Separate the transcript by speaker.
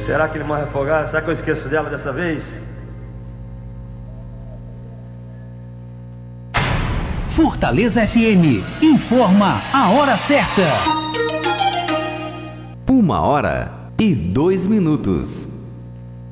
Speaker 1: Será que ele morre afogado? Será que eu esqueço dela dessa vez?
Speaker 2: Fortaleza FM informa a hora certa.
Speaker 3: 1h02.